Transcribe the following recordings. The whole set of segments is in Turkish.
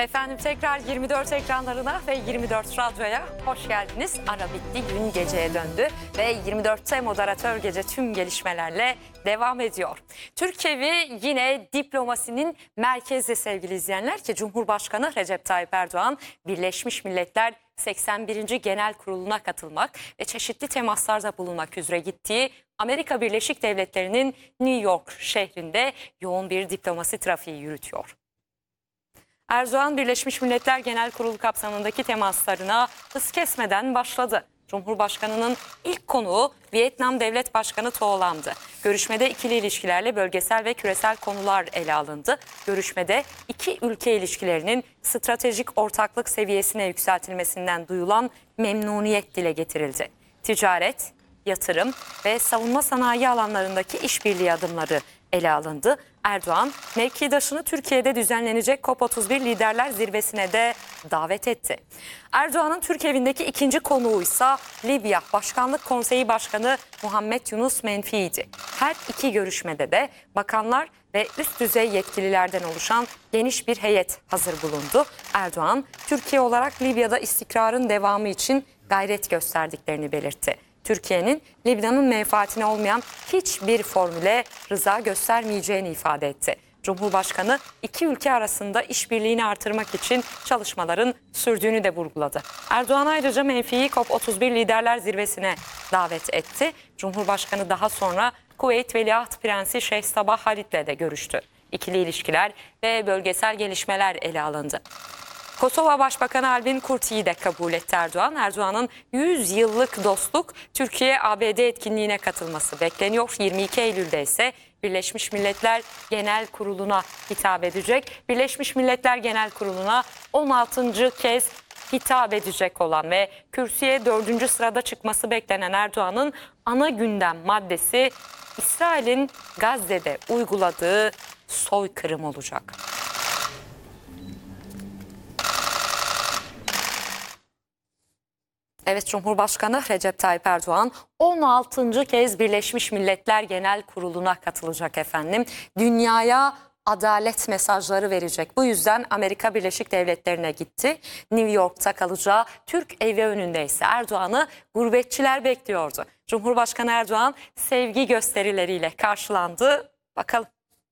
Efendim tekrar 24 ekranlarına ve 24 radyoya hoş geldiniz. Ara bitti, gün geceye döndü ve 24'te moderatör gece tüm gelişmelerle devam ediyor. Türkiye'yi yine diplomasinin merkezde sevgili izleyenler ki Cumhurbaşkanı Recep Tayyip Erdoğan Birleşmiş Milletler 81. Genel Kurulu'na katılmak ve çeşitli temaslarda bulunmak üzere gittiği Amerika Birleşik Devletleri'nin New York şehrinde yoğun bir diplomasi trafiği yürütüyor. Erdoğan Birleşmiş Milletler Genel Kurulu kapsamındaki temaslarına hız kesmeden başladı. Cumhurbaşkanının ilk konuğu Vietnam Devlet Başkanı Tô Lam'dı. Görüşmede ikili ilişkilerle bölgesel ve küresel konular ele alındı. Görüşmede iki ülke ilişkilerinin stratejik ortaklık seviyesine yükseltilmesinden duyulan memnuniyet dile getirildi. Ticaret, yatırım ve savunma sanayi alanlarındaki işbirliği adımları ele alındı. Erdoğan, mevkidaşını Türkiye'de düzenlenecek COP31 Liderler Zirvesi'ne de davet etti. Erdoğan'ın Türk evindeki ikinci konuğu ise Libya Başkanlık Konseyi Başkanı Muhammed Yunus Menfi'ydi. Her iki görüşmede de bakanlar ve üst düzey yetkililerden oluşan geniş bir heyet hazır bulundu. Erdoğan, Türkiye olarak Libya'da istikrarın devamı için gayret gösterdiklerini belirtti. Türkiye'nin Libya'nın menfaatine olmayan hiçbir formüle rıza göstermeyeceğini ifade etti. Cumhurbaşkanı iki ülke arasında işbirliğini artırmak için çalışmaların sürdüğünü de vurguladı. Erdoğan ayrıca Menfi'yi COP31 Liderler Zirvesi'ne davet etti. Cumhurbaşkanı daha sonra Kuveyt Veliaht Prensi Şeyh Sabah Halit'le de görüştü. İkili ilişkiler ve bölgesel gelişmeler ele alındı. Kosova Başbakanı Albin Kurti'yi de kabul etti Erdoğan. Erdoğan'ın 100 yıllık dostluk Türkiye-ABD etkinliğine katılması bekleniyor. 22 Eylül'de ise Birleşmiş Milletler Genel Kurulu'na hitap edecek. Birleşmiş Milletler Genel Kurulu'na 16. kez hitap edecek olan ve kürsüye 4. sırada çıkması beklenen Erdoğan'ın ana gündem maddesi İsrail'in Gazze'de uyguladığı soykırım olacak. Evet, Cumhurbaşkanı Recep Tayyip Erdoğan 16. kez Birleşmiş Milletler Genel Kurulu'na katılacak efendim. Dünyaya adalet mesajları verecek. Bu yüzden Amerika Birleşik Devletleri'ne gitti. New York'ta kalacağı Türk evi önünde ise Erdoğan'ı gurbetçiler bekliyordu. Cumhurbaşkanı Erdoğan sevgi gösterileriyle karşılandı. Bakalım.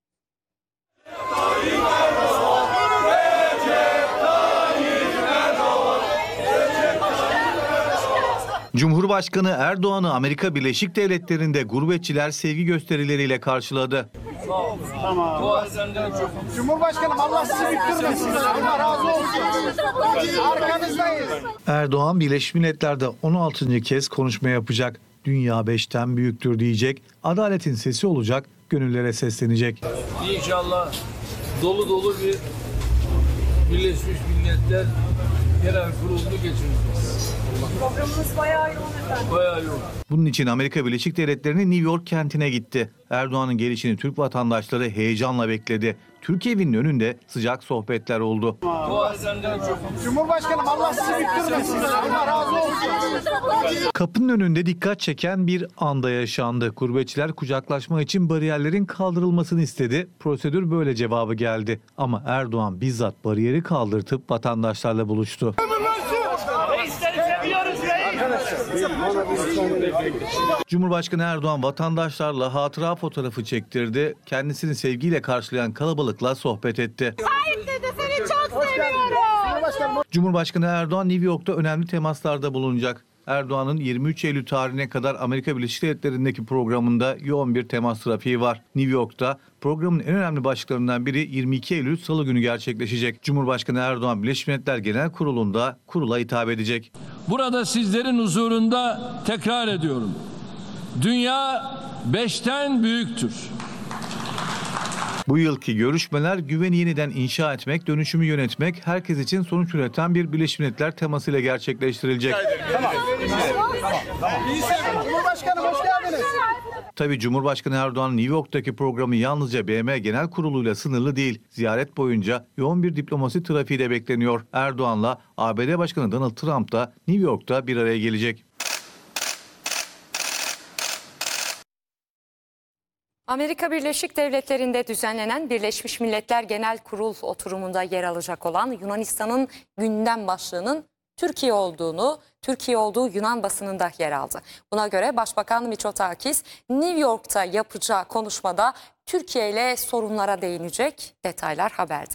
Cumhurbaşkanı Erdoğan'ı Amerika Birleşik Devletleri'nde gurbetçiler sevgi gösterileriyle karşıladı. Tamam. Cumhurbaşkanım Allah sizi bitirmesin. Allah razı olsun. Arkanızdayız. Erdoğan Birleşmiş Milletler'de 16. kez konuşma yapacak. Dünya 5'ten büyüktür diyecek. Adaletin sesi olacak. Gönüllere seslenecek. İnşallah dolu dolu bir Birleşmiş Milletler Genel Kurulu'nu geçireceğiz. Programımız bayağı yoğun efendim. Bayağı yoğun. Bunun için Amerika Birleşik Devletleri'nin New York kentine gitti. Erdoğan'ın gelişini Türk vatandaşları heyecanla bekledi. Türk evinin önünde sıcak sohbetler oldu. Cumhurbaşkanım Allah sizi bitirmesin. Allah razı olsun. Kapının önünde dikkat çeken bir anda yaşandı. Gurbetçiler kucaklaşma için bariyerlerin kaldırılmasını istedi. Prosedür böyle cevabı geldi. Ama Erdoğan bizzat bariyeri kaldırtıp vatandaşlarla buluştu. Cumhurbaşkanı Erdoğan vatandaşlarla hatıra fotoğrafı çektirdi. Kendisini sevgiyle karşılayan kalabalıkla sohbet etti. Tayyip dedi seni çok seviyorum. Cumhurbaşkanı Erdoğan New York'ta önemli temaslarda bulunacak. Erdoğan'ın 23 Eylül tarihine kadar Amerika Birleşik Devletleri'ndeki programında yoğun bir temas trafiği var. New York'ta programın en önemli başlıklarından biri 22 Eylül Salı günü gerçekleşecek. Cumhurbaşkanı Erdoğan Birleşmiş Milletler Genel Kurulu'nda kurula hitap edecek. Burada sizlerin huzurunda tekrar ediyorum. Dünya 5'ten büyüktür. Bu yılki görüşmeler güveni yeniden inşa etmek, dönüşümü yönetmek, herkes için sonuç üreten bir Birleşmiş Milletler temasıyla gerçekleştirilecek. Tamam. Cumhurbaşkanım hoş geldiniz. Tabii Cumhurbaşkanı Erdoğan'ın New York'taki programı yalnızca BM Genel Kurulu'yla sınırlı değil. Ziyaret boyunca yoğun bir diplomasi trafiği de bekleniyor. Erdoğan'la ABD Başkanı Donald Trump da New York'ta bir araya gelecek. Amerika Birleşik Devletleri'nde düzenlenen Birleşmiş Milletler Genel Kurul oturumunda yer alacak olan Yunanistan'ın gündem başlığının Türkiye olduğu Yunan basınında yer aldı. Buna göre Başbakan Mitsotakis New York'ta yapacağı konuşmada Türkiye ile sorunlara değinecek. Detaylar haberde.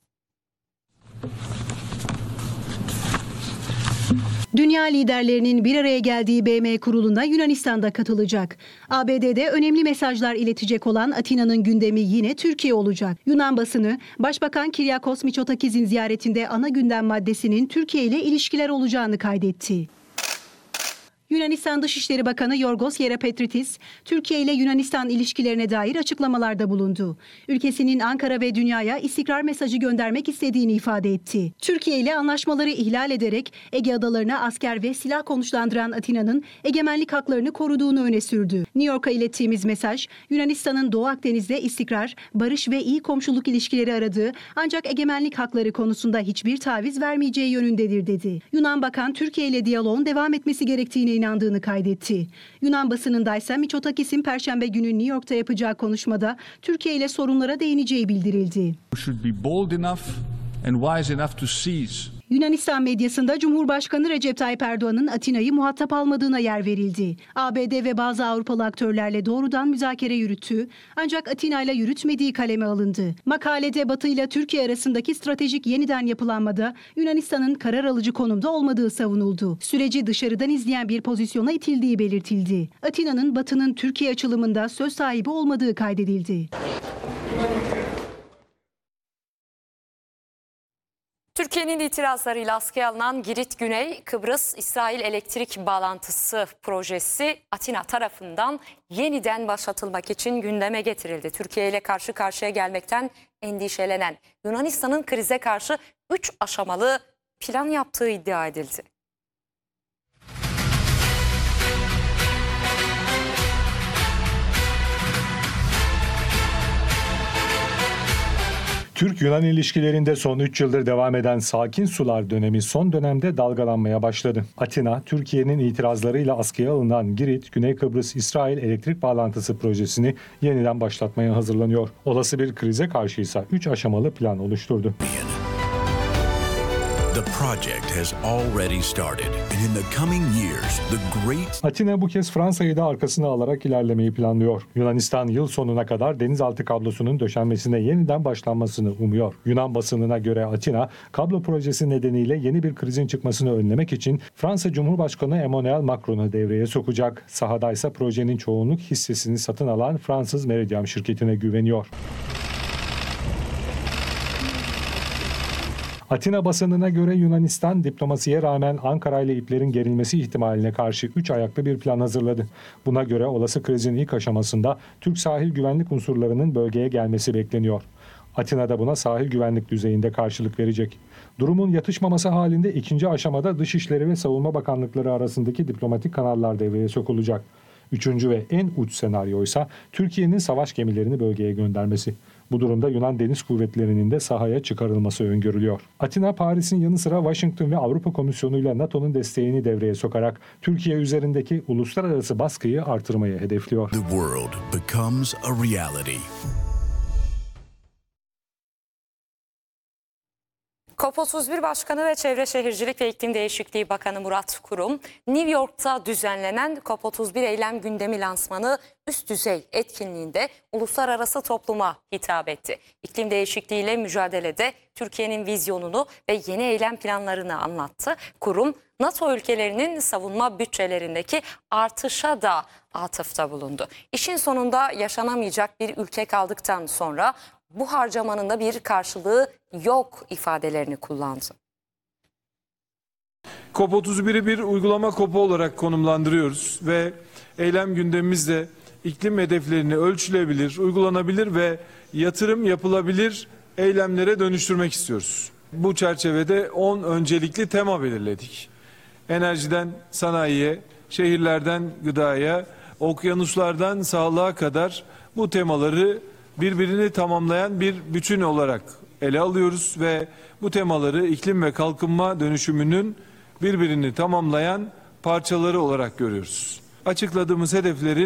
Dünya liderlerinin bir araya geldiği BM kuruluna Yunanistan'da katılacak. ABD'de önemli mesajlar iletecek olan Atina'nın gündemi yine Türkiye olacak. Yunan basını, Başbakan Kyriakos Mitsotakis'in ziyaretinde ana gündem maddesinin Türkiye ile ilişkiler olacağını kaydetti. Yunanistan Dışişleri Bakanı Yorgos Yerapetritis, Türkiye ile Yunanistan ilişkilerine dair açıklamalarda bulundu. Ülkesinin Ankara ve dünyaya istikrar mesajı göndermek istediğini ifade etti. Türkiye ile anlaşmaları ihlal ederek Ege adalarına asker ve silah konuşlandıran Atina'nın egemenlik haklarını koruduğunu öne sürdü. New York'a ilettiğimiz mesaj, Yunanistan'ın Doğu Akdeniz'de istikrar, barış ve iyi komşuluk ilişkileri aradığı ancak egemenlik hakları konusunda hiçbir taviz vermeyeceği yönündedir dedi. Yunan Bakan, Türkiye ile diyaloğun devam etmesi gerektiğine inandığını kaydetti. Yunan basınındaysa Mitsotakis'in Perşembe günü New York'ta yapacağı konuşmada Türkiye ile sorunlara değineceği bildirildi. Yunanistan medyasında Cumhurbaşkanı Recep Tayyip Erdoğan'ın Atina'yı muhatap almadığına yer verildi. ABD ve bazı Avrupalı aktörlerle doğrudan müzakere yürüttüğü ancak Atina ile yürütmediği kaleme alındı. Makalede Batı ile Türkiye arasındaki stratejik yeniden yapılanmada Yunanistan'ın karar alıcı konumda olmadığı savunuldu. Süreci dışarıdan izleyen bir pozisyona itildiği belirtildi. Atina'nın Batı'nın Türkiye açılımında söz sahibi olmadığı kaydedildi. Türkiye'nin itirazlarıyla askıya alınan Girit Güney Kıbrıs İsrail elektrik bağlantısı projesi Atina tarafından yeniden başlatılmak için gündeme getirildi. Türkiye ile karşı karşıya gelmekten endişelenen Yunanistan'ın krize karşı 3 aşamalı plan yaptığı iddia edildi. Türk-Yunan ilişkilerinde son 3 yıldır devam eden sakin sular dönemi son dönemde dalgalanmaya başladı. Atina, Türkiye'nin itirazlarıyla askıya alınan Girit, Güney Kıbrıs İsrail elektrik bağlantısı projesini yeniden başlatmaya hazırlanıyor. Olası bir krize karşıysa 3 aşamalı plan oluşturdu. Atina bu kez Fransa'yı da arkasına alarak ilerlemeyi planlıyor. Yunanistan yıl sonuna kadar denizaltı kablosunun döşenmesine yeniden başlanmasını umuyor. Yunan basınına göre Atina, kablo projesi nedeniyle yeni bir krizin çıkmasını önlemek için Fransa Cumhurbaşkanı Emmanuel Macron'u devreye sokacak. Sahadaysa projenin çoğunluk hissesini satın alan Fransız Meridiam şirketine güveniyor. Atina basınına göre Yunanistan diplomasiye rağmen Ankara ile iplerin gerilmesi ihtimaline karşı 3 ayaklı bir plan hazırladı. Buna göre olası krizin ilk aşamasında Türk sahil güvenlik unsurlarının bölgeye gelmesi bekleniyor. Atina da buna sahil güvenlik düzeyinde karşılık verecek. Durumun yatışmaması halinde ikinci aşamada Dışişleri ve Savunma Bakanlıkları arasındaki diplomatik kanallar devreye sokulacak. Üçüncü ve en uç senaryoysa Türkiye'nin savaş gemilerini bölgeye göndermesi. Bu durumda Yunan Deniz Kuvvetleri'nin de sahaya çıkarılması öngörülüyor. Atina, Paris'in yanı sıra Washington ve Avrupa Komisyonu ile NATO'nun desteğini devreye sokarak Türkiye üzerindeki uluslararası baskıyı artırmayı hedefliyor. The world becomes a reality. COP31 Başkanı ve Çevre Şehircilik ve İklim Değişikliği Bakanı Murat Kurum, New York'ta düzenlenen COP31 eylem gündemi lansmanı üst düzey etkinliğinde uluslararası topluma hitap etti. İklim değişikliğiyle mücadelede Türkiye'nin vizyonunu ve yeni eylem planlarını anlattı. Kurum, NATO ülkelerinin savunma bütçelerindeki artışa da atıfta bulundu. İşin sonunda yaşanamayacak bir ülke kaldıktan sonra bu harcamanın da bir karşılığı yok ifadelerini kullandı. COP31'i bir uygulama COP olarak konumlandırıyoruz ve eylem gündemimizde iklim hedeflerini ölçülebilir, uygulanabilir ve yatırım yapılabilir eylemlere dönüştürmek istiyoruz. Bu çerçevede 10 öncelikli tema belirledik. Enerjiden sanayiye, şehirlerden gıdaya, okyanuslardan sağlığa kadar bu temaları birbirini tamamlayan bir bütün olarak ele alıyoruz ve bu temaları iklim ve kalkınma dönüşümünün birbirini tamamlayan parçaları olarak görüyoruz. Açıkladığımız hedeflerin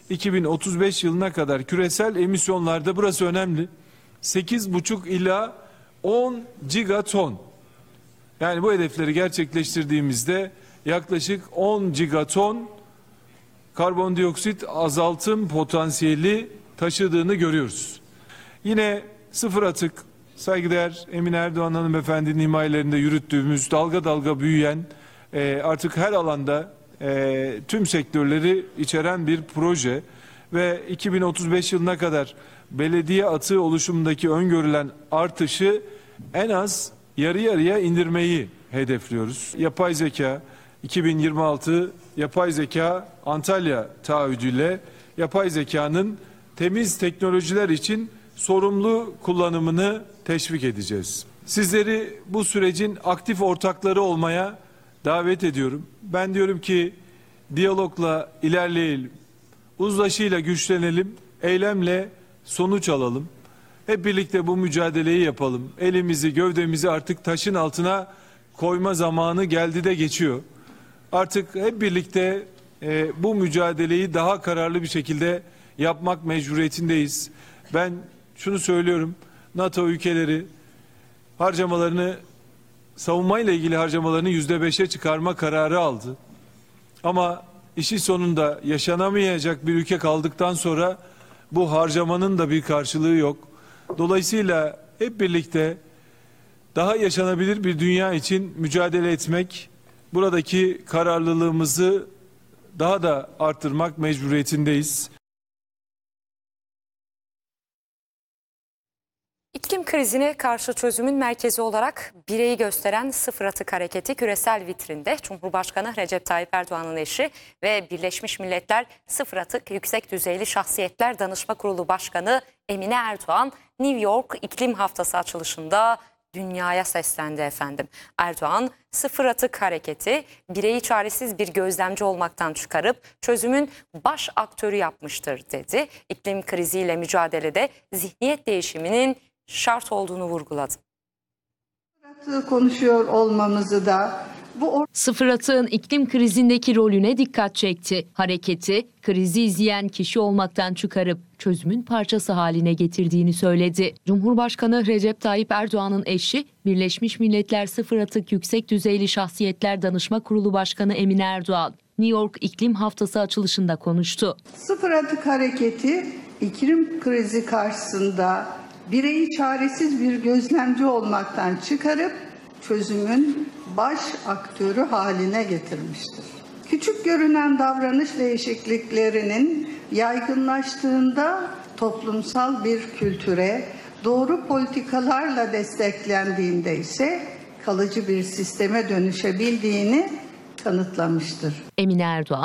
2035 yılına kadar küresel emisyonlarda, burası önemli, 8,5 ila 10 gigaton. Yani bu hedefleri gerçekleştirdiğimizde yaklaşık 10 gigaton karbondioksit azaltım potansiyeli taşıdığını görüyoruz. Yine sıfır atık, saygıdeğer Emine Erdoğan hanımefendinin himayelerinde yürüttüğümüz dalga dalga büyüyen, artık her alanda tüm sektörleri içeren bir proje ve 2035 yılına kadar belediye atığı oluşumundaki öngörülen artışı en az yarı yarıya indirmeyi hedefliyoruz. Yapay zeka 2026 yapay zeka Antalya taahhüdüyle yapay zekanın temiz teknolojiler için sorumlu kullanımını teşvik edeceğiz. Sizleri bu sürecin aktif ortakları olmaya davet ediyorum. Ben diyorum ki diyalogla ilerleyelim, uzlaşıyla güçlenelim, eylemle sonuç alalım. Hep birlikte bu mücadeleyi yapalım. Elimizi, gövdemizi artık taşın altına koyma zamanı geldi de geçiyor. Artık hep birlikte bu mücadeleyi daha kararlı bir şekilde yapmak mecburiyetindeyiz. Ben şunu söylüyorum, NATO ülkeleri harcamalarını, savunmayla ilgili harcamalarını %5'e çıkarma kararı aldı. Ama işin sonunda yaşanamayacak bir ülke kaldıktan sonra bu harcamanın da bir karşılığı yok. Dolayısıyla hep birlikte daha yaşanabilir bir dünya için mücadele etmek, buradaki kararlılığımızı daha da arttırmak mecburiyetindeyiz. İklim krizine karşı çözümün merkezi olarak bireyi gösteren Sıfır Atık Hareketi küresel vitrinde Cumhurbaşkanı Recep Tayyip Erdoğan'ın eşi ve Birleşmiş Milletler Sıfır Atık Yüksek Düzeyli Şahsiyetler Danışma Kurulu Başkanı Emine Erdoğan, New York İklim Haftası açılışında dünyaya seslendi efendim. Erdoğan, Sıfır Atık Hareketi bireyi çaresiz bir gözlemci olmaktan çıkarıp çözümün baş aktörü yapmıştır dedi. İklim kriziyle mücadelede zihniyet değişiminin şart olduğunu vurguladı. Konuşuyor olmamızı da Sıfır Atık'ın iklim krizindeki rolüne dikkat çekti. Hareketi, krizi izleyen kişi olmaktan çıkarıp çözümün parçası haline getirdiğini söyledi. Cumhurbaşkanı Recep Tayyip Erdoğan'ın eşi, Birleşmiş Milletler Sıfır Atık Yüksek Düzeyli Şahsiyetler Danışma Kurulu Başkanı Emine Erdoğan, New York İklim Haftası açılışında konuştu. Sıfır Atık Hareketi iklim krizi karşısında bireyi çaresiz bir gözlemci olmaktan çıkarıp çözümün baş aktörü haline getirmiştir. Küçük görünen davranış değişikliklerinin yaygınlaştığında toplumsal bir kültüre, doğru politikalarla desteklendiğinde ise kalıcı bir sisteme dönüşebildiğini kanıtlamıştır. Emine Erdoğan,